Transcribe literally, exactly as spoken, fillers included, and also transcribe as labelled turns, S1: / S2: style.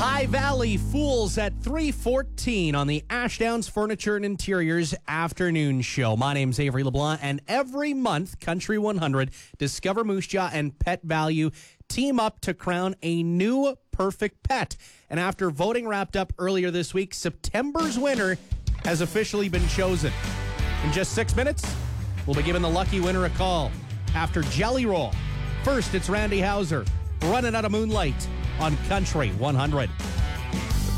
S1: High Valley Fools at three fourteen on the Ashdowns Furniture and Interiors afternoon show. My name's Avery LeBlanc, and every month, Country one hundred, Discover Moose Jaw, and Pet Value team up to crown a new perfect pet. And after voting wrapped up earlier this week, September's winner has officially been chosen. In just six minutes, we'll be giving the lucky winner a call after Jelly Roll. First, it's Randy Hauser, Running Out of Moonlight on Country one hundred.